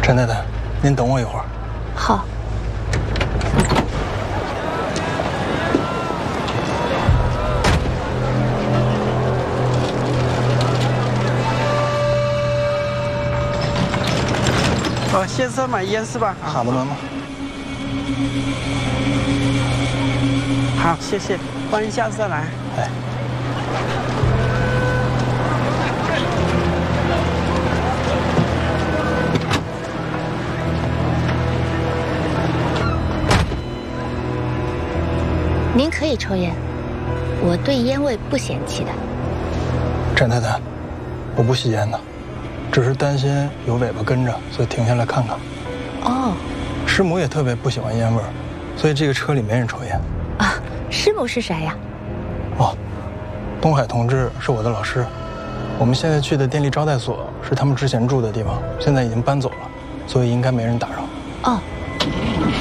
陈太太，您等我一会儿。 好。 先生买烟是吧？ 好的，妈妈。 好，谢谢，欢迎下次再来。 哎。 您可以抽烟，我对烟味不嫌弃的。 陈太太，我不吸烟的，只是担心有尾巴跟着，所以停下来看看。 哦。 师母也特别不喜欢烟味儿，所以这个车里没人抽烟。 啊，师母是谁呀？ 哦，东海同志是我的老师。我们现在去的电力招待所是他们之前住的地方，现在已经搬走了，所以应该没人打扰。 哦。